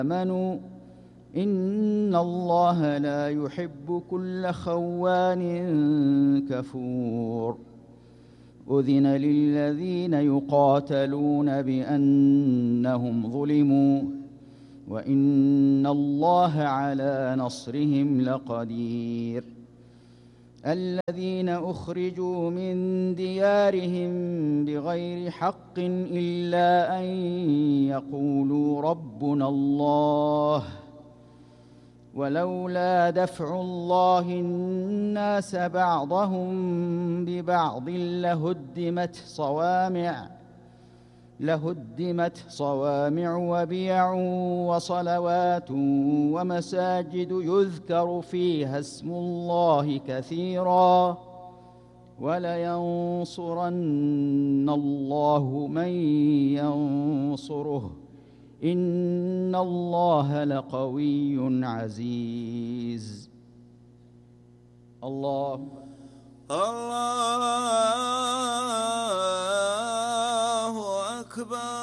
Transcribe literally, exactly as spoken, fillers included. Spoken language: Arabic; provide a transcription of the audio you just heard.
آمنوا إن الله لا يحب كل خوان كفور. أذن للذين يقاتلون بأنهم ظلموا وإن الله على نصرهم لقدير. الذين أخرجوا من ديارهم بغير حق إلا أن يقولوا ربنا الله ولولا دفع الله الناس بعضهم ببعض لهدمت صوامع لهدمت صوامع وبيع وصلوات ومساجد يذكر فيها اسم الله كثيرا ولينصرن الله من ينصره إن الله لقوي عزيز. الله الله أكبر.